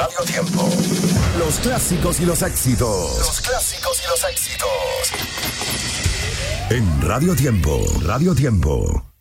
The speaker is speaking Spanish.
Radio Tiempo. Los clásicos y los éxitos. Los clásicos y los éxitos. En Radio Tiempo. Radio Tiempo.